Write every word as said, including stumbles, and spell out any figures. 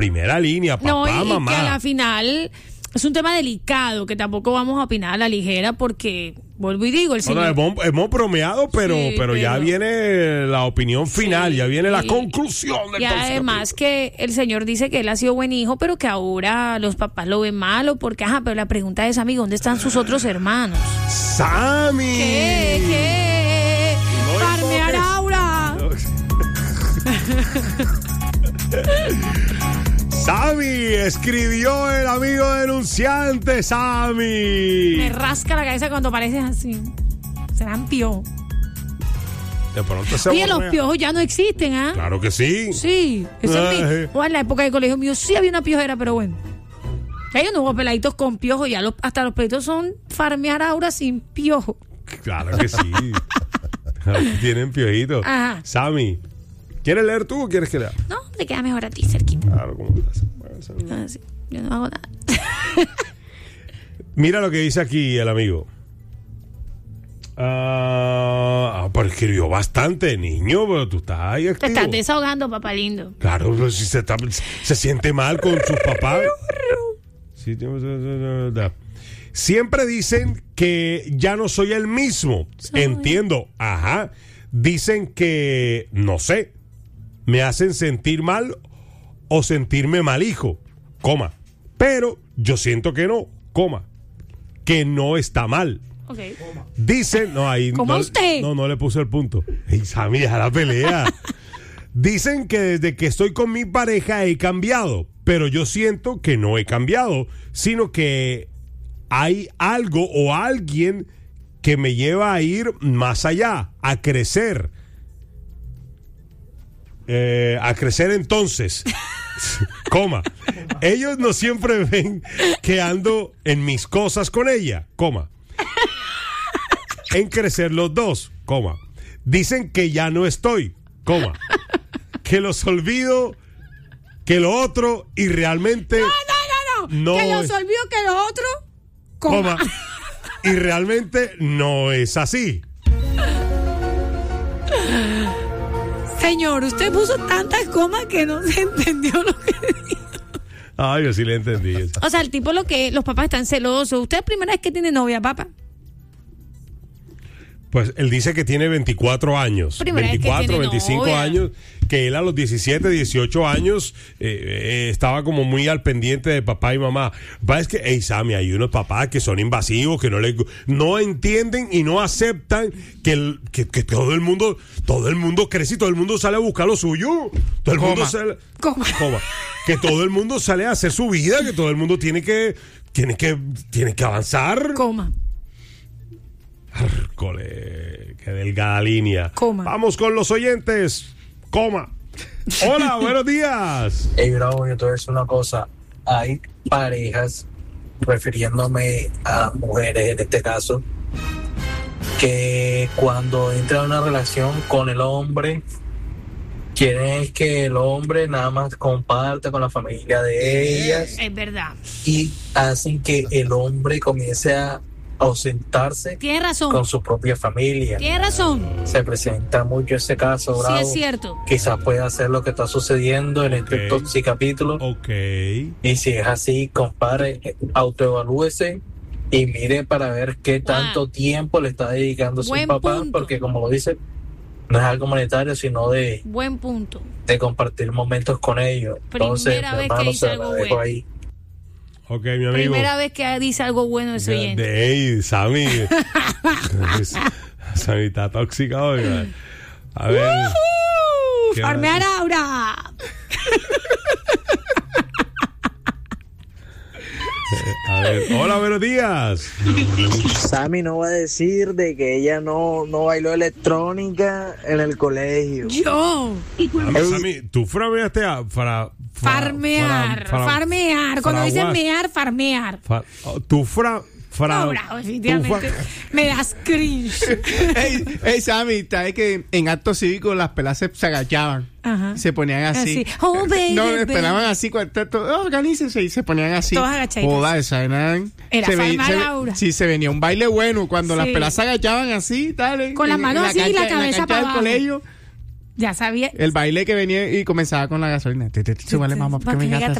primera línea, papá, no, y, mamá. Y que a la final es un tema delicado que tampoco vamos a opinar a la ligera porque, vuelvo y digo, el señor... No, no, hemos, hemos bromeado, pero, Sí, pero, pero ya viene la opinión final, sí, ya viene la y, conclusión del Y además que el señor dice que él ha sido buen hijo, pero que ahora los papás lo ven malo porque, ajá, pero la pregunta es, amigo, ¿dónde están sus otros hermanos? ¡Sammy! ¿Qué? ¿Qué? No ¡Farmear invoques. Aura! Sammy, escribió el amigo denunciante, Sammy. Me rasca la cabeza cuando pareces así. Serán piojos. De pronto se Oye, borrea. los piojos ya no existen, ¿ah? Claro que sí. Sí, eso es Ay. mi... o en la época del colegio mío sí había una piojera, pero bueno. Ya yo no hubo peladitos con piojos, ya los, hasta los pelitos son farmear Aura sin piojo. Claro que sí. Tienen piojitos. Ajá. Sammy, ¿quieres leer tú o quieres que lea? No, te queda mejor a ti, cerquita. Claro, ¿cómo estás? Bueno, Sammy. Ah, sí, yo no hago nada. Mira lo que dice aquí el amigo. Ah, pero escribió bastante, niño, pero tú estás ahí Te activo. estás desahogando, papá lindo. Claro, pero si se, está- se siente mal con sus papás. Sí, siempre dicen que ya no soy el mismo. Soy. Entiendo, ajá. Dicen que, no sé, me hacen sentir mal o sentirme mal hijo, coma. Pero yo siento que no, coma. Que no está mal. Ok. Dicen, no, ahí ¿Cómo no, usted? no, no le puse el punto. Ey, Sammy, deja la pelea. Dicen que desde que estoy con mi pareja he cambiado, pero yo siento que no he cambiado, sino que hay algo o alguien que me lleva a ir más allá, a crecer. Eh, a crecer entonces. Coma. Ellos no siempre ven que ando en mis cosas con ella, coma. En crecer los dos, coma. Dicen que ya no estoy, coma. Que los olvido, que lo otro y realmente No, no, no, no. No que los es- olvido que lo otro. coma. Coma. Y realmente no es así. Señor, usted puso tantas comas que no se entendió lo que dijo. Ay, yo sí le entendí eso. O sea, el tipo lo que los papás están celosos. ¿Usted es primera vez que tiene novia, papá? Pues él dice que tiene veinticuatro años. Primera vez que veinticuatro, tiene veinticinco novia. años. Que él a los diecisiete, dieciocho años eh, eh, estaba como muy al pendiente de papá y mamá. Va, es que, hey, Sammy, hay unos papás que son invasivos, que no le, no entienden y no aceptan que, el, que, que todo el mundo, todo el mundo crece y todo el mundo sale a buscar lo suyo. Todo el Coma. mundo sale. Coma. Coma. Que todo el mundo sale a hacer su vida, que todo el mundo tiene que, tiene que, tiene que avanzar. Coma. Cole, qué delgada línea. Coma. Vamos con los oyentes. Coma. Hola, buenos días. Hey, bravo, yo te voy a decir una cosa. Hay parejas, refiriéndome a mujeres en este caso, que cuando entran a una relación con el hombre, quieren que el hombre nada más comparte con la familia de ellas Es verdad. y hacen que el hombre comience a ausentarse Tiene razón. con su propia familia. Tiene razón. Se presenta mucho ese caso, Sí, bravo. es cierto. Quizás pueda ser lo que está sucediendo en este Ok. Toxic capítulo. Ok. Y si es así, compare, autoevalúese y mire para ver qué tanto tiempo le está dedicando a su Buen papá, punto. porque como lo dice, no es algo monetario, sino de, Buen punto. de compartir momentos con ellos. Entonces, Primera mi vez que hermano, dice se algo la dejo bueno. ahí. Ok, mi amigo. Primera vez que dice algo bueno ese De, oyente. de ey, Sammy. Sammy está tóxica hoy. man. A ver. ¡Woohoo! ¿Qué ¡Farmear más? Aura! A ver. Hola, buenos días. Sammy no va a decir de que ella no, no bailó electrónica en el colegio. Yo. A ver, Sammy, tú frameaste a. Fra, fra- Farmear. fra- fra- farmear. Cuando dicen fraguas- mear, farmear. fa- oh, tú fra. fra No, bravo, tú definitivamente. fra- Me das cringe. Ey, ey, Sammy, ¿sabes que en acto cívico las pelas se, se agachaban? Ajá. Se ponían así. Así. Oh, baby, no, baby. esperaban así, cuando- todo, organícense y se ponían así. Todas agachaditas. Joda, esa eran. Era se ve- Farmar se ve- Aura. Sí, se venía un baile bueno cuando las Sí. pelas se agachaban así, dale. Con las en- manos en así y la cancha- en cabeza cancha para del abajo. colegio. Ya sabía. El baile que venía y comenzaba con la gasolina. Súbale, mamá, porque Para mi que me gata